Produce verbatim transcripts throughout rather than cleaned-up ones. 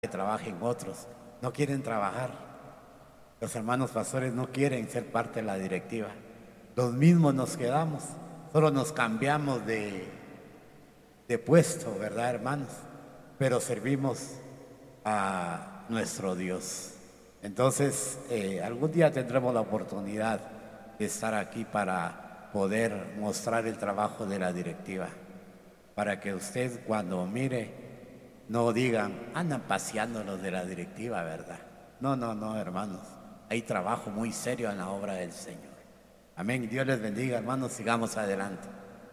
que trabajen otros, no quieren trabajar. Los hermanos pastores no quieren ser parte de la directiva. Los mismos nos quedamos, solo nos cambiamos de, de puesto, ¿verdad, hermanos? Pero servimos a nuestro Dios. Entonces, eh, algún día tendremos la oportunidad de estar aquí para poder mostrar el trabajo de la directiva, para que usted cuando mire no digan, andan paseando los de la directiva, ¿verdad? No, no, no, hermanos. Hay trabajo muy serio en la obra del Señor. Amén. Dios les bendiga, hermanos. Sigamos adelante.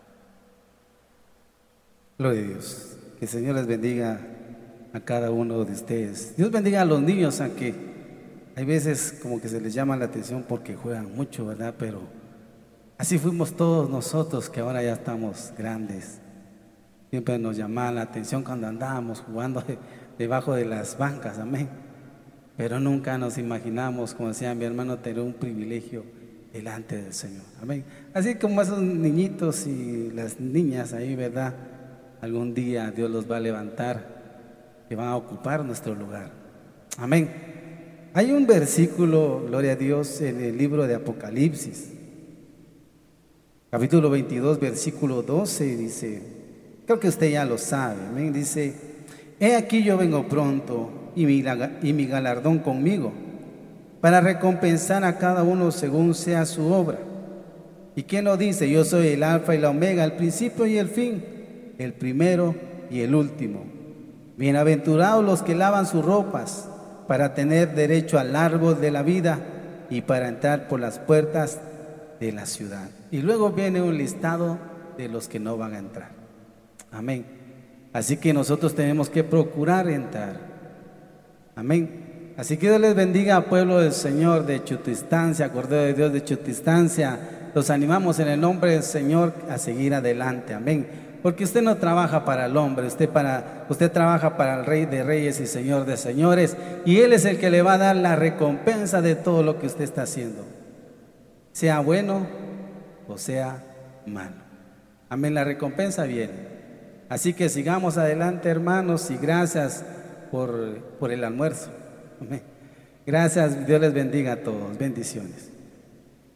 Gloria a Dios. Que el Señor les bendiga a cada uno de ustedes. Dios bendiga a los niños, aunque hay veces como que se les llama la atención porque juegan mucho, ¿verdad? Pero así fuimos todos nosotros que ahora ya estamos grandes. Siempre nos llamaba la atención cuando andábamos jugando de, debajo de las bancas, amén. Pero nunca nos imaginamos, como decía mi hermano, tener un privilegio delante del Señor, amén. Así como esos niñitos y las niñas ahí, ¿verdad? Algún día Dios los va a levantar, que van a ocupar nuestro lugar, amén. Hay un versículo, gloria a Dios, en el libro de Apocalipsis, capítulo veintidós, versículo doce, dice... Creo que usted ya lo sabe, amén. Dice, he aquí yo vengo pronto y mi, y mi galardón conmigo, para recompensar a cada uno según sea su obra. ¿Y quién lo dice? Yo soy el alfa y la omega, el principio y el fin, el primero y el último. Bienaventurados los que lavan sus ropas, para tener derecho al árbol de la vida y para entrar por las puertas de la ciudad. Y luego viene un listado de los que no van a entrar. Amén. Así que nosotros tenemos que procurar entrar. Amén. Así que Dios les bendiga, pueblo del Señor de Chutistancia, Cordero de Dios de Chutistancia. Los animamos en el nombre del Señor a seguir adelante. Amén. Porque usted no trabaja para el hombre, usted, para, usted trabaja para el Rey de Reyes y Señor de Señores. Y Él es el que le va a dar la recompensa de todo lo que usted está haciendo, sea bueno o sea malo. Amén. La recompensa viene. Así que sigamos adelante, hermanos, y gracias por, por el almuerzo. Amén. Gracias, Dios les bendiga a todos. Bendiciones.